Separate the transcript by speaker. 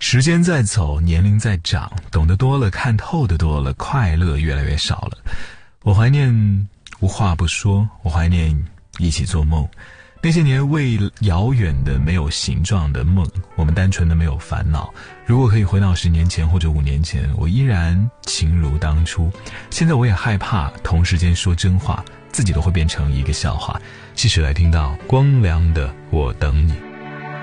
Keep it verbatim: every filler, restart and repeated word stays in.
Speaker 1: 时间在走，年龄在长，懂得多了，看透的多了，快乐越来越少了。我怀念无话不说，我怀念一起做梦，那些年为遥远的没有形状的梦，我们单纯的没有烦恼。如果可以回到十年前或者五年前，我依然情如当初。现在我也害怕同时间说真话，自己都会变成一个笑话。继续来听到光良的我等你。